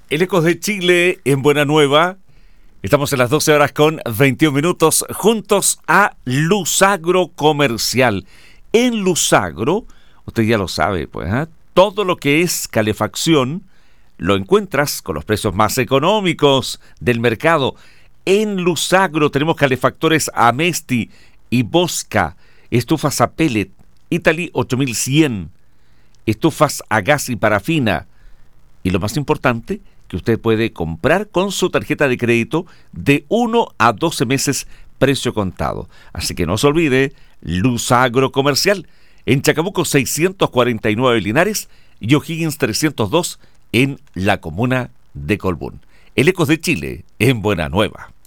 El Ecos de Chile en Buena Nueva. Estamos en las 12 horas con 21 minutos juntos a Luzagro Comercial. En Luzagro, usted ya lo sabe, pues, todo lo que es calefacción lo encuentras con los precios más económicos del mercado. En Luzagro tenemos calefactores Amesti y Bosca, estufas a pellet, Italy 8100, estufas a gas y parafina. Y lo más importante, que usted puede comprar con su tarjeta de crédito de 1 a 12 meses precio contado. Así que no se olvide, Luzagro Comercial, en Chacabuco 649 Linares y O'Higgins 302 en la comuna de Colbún. El Ecos de Chile en Buena Nueva.